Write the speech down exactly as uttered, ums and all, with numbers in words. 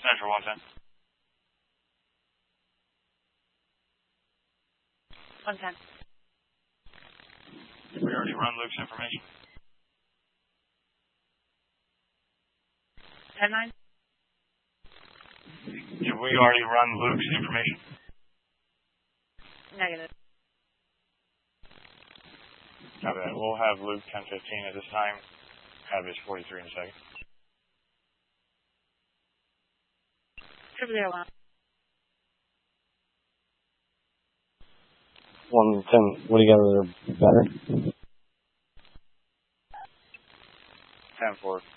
Central one ten. one ten. Did we already run Luke's information? ten nine. Did we already run Luke's information? Negative. Copy that. We'll have Luke ten fifteen at this time. Have his forty-three in a second. Triple zero one. one ten. What do you got there better? ten four.